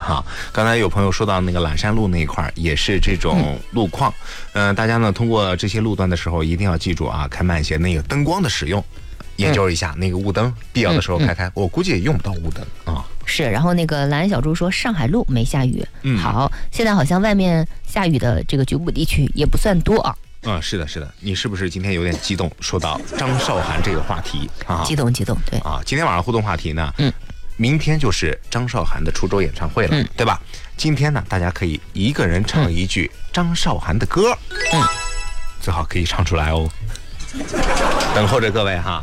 哈。刚才有朋友说到那个览山路那一块也是这种路况，大家呢通过这些路段的时候一定要记住啊，开慢些，那个灯光的使用，研究一下那个雾灯，必要的时候开。我估计也用不到雾灯啊。 是，然后那个蓝小猪说上海路没下雨，好，现在好像外面下雨的这个局部地区也不算多啊。 是的，你是不是今天有点激动？说到张韶涵这个话题啊， 激动，对啊，今天晚上互动话题呢，明天就是张韶涵的出周演唱会了，对吧？今天呢，大家可以一个人唱一句张韶涵的歌，最好可以唱出来哦。等候着各位哈，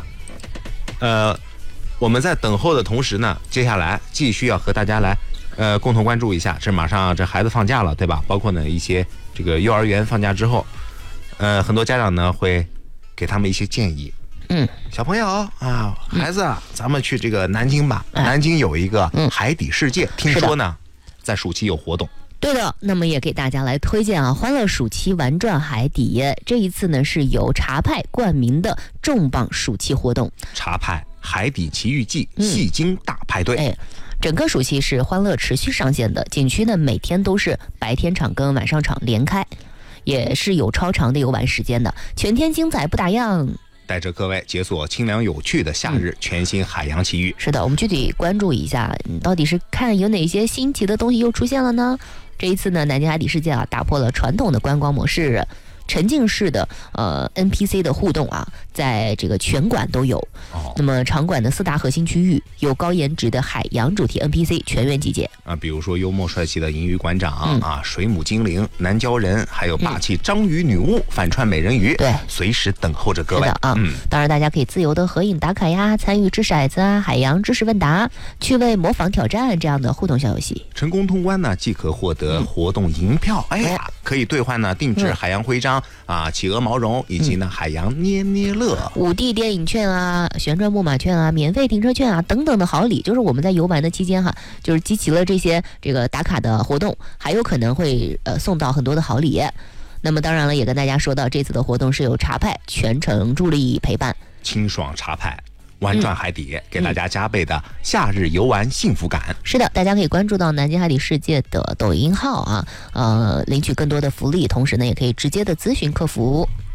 我们在等候的同时呢，接下来继续要和大家来共同关注一下，这马上这孩子放假了，对吧？包括呢一些这个幼儿园放假之后，很多家长呢会给他们一些建议。小朋友啊，孩子，咱们去这个南京吧。南京有一个海底世界，听说呢，在暑期有活动。 对的，那么也给大家来推荐啊，欢乐暑期玩转海底。这一次呢是由茶派冠名的重磅暑期活动， 茶派海底奇遇记戏精大派对。 整个暑期是欢乐持续上线的，景区呢每天都是白天场跟晚上场连开，也是有超长的游玩时间的，全天精彩不打烊。 带着各位解锁清凉有趣的夏日全新海洋奇遇。 是的，我们具体关注一下，到底是看有哪些新奇的东西又出现了呢？这一次呢，南京海底世界啊，打破了传统的观光模式，沉浸式的NPC 的互动啊，在这个全馆都有。那么场馆的4大核心区域有高颜值的海洋主题 NPC 全员集结啊，比如说幽默帅气的银鱼馆长啊，水母精灵、南鲛人，还有霸气章鱼女巫、反串美人鱼， 对， 随时等候着各位啊。当然大家可以自由的合影打卡呀，参与掷骰子啊、海洋知识问答、趣味模仿挑战这样的互动小游戏。 成功通关呢，既可获得活动银票，可以兑换呢定制海洋徽章啊、企鹅毛绒以及呢海洋捏捏乐、 5D 电影券啊、旋转木马券啊、免费停车券啊等等的好礼。就是我们在游玩的期间哈，就是集齐了这些这个打卡的活动，还有可能会送到很多的好礼。那么当然了，也跟大家说到，这次的活动是由茶派全程助力陪伴， 清爽茶派玩转海底，给大家加倍的夏日游玩幸福感。 是的，大家可以关注到南京海底世界的抖音号啊，领取更多的福利，同时呢，也可以直接的咨询客服。